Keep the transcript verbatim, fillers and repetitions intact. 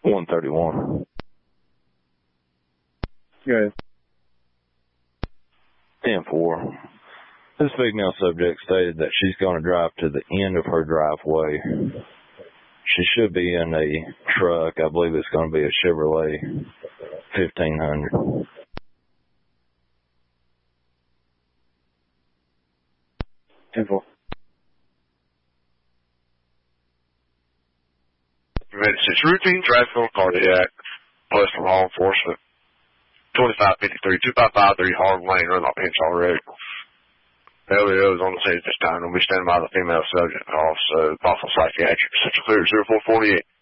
one thirty-one. Go ahead. ten four. This female subject stated that she's going to drive to the end of her driveway. She should be in a truck. I believe it's going to be a Chevrolet fifteen hundred. ten four. It's routine traffic on cardiac, plus from law enforcement. twenty-five fifty-three, two five five three Hard Lane, run off Henshaw Road. L E O is on the scene at this time. We'll be standing by the female subject, also possible psychiatric, Central Clear zero four four eight.